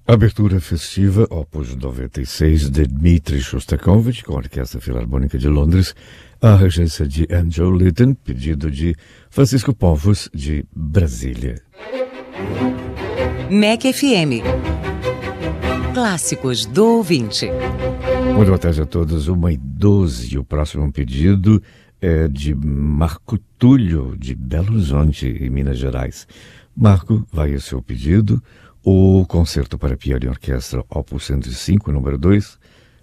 Abertura festiva, opus 96, de Dmitri Shostakovich, com a Orquestra Filarmônica de Londres, a regência de Andrew Litton, pedido de Francisco Povos, de Brasília. MEC FM. Clássicos do ouvinte. Muito boa tarde a todos, 1h12. O próximo pedido é de Marco Túlio, de Belo Horizonte, em Minas Gerais. Marco, vai o seu pedido. O Concerto para Piano e Orquestra, opus 105, número 2,